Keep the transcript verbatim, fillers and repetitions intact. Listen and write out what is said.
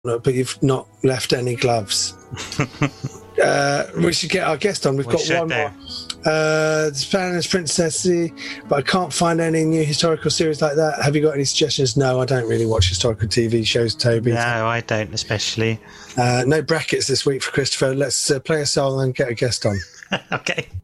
but you've not left any gloves. uh, we should get our guest on. We've We got should one do. more. Uh, Spanish Princessy, but I can't find any new historical series like that. Have you got any suggestions? No, I don't really watch historical T V shows, Toby. No, I don't especially. Uh, no brackets this week for Christopher. Let's uh, play a song and get a guest on. Okay.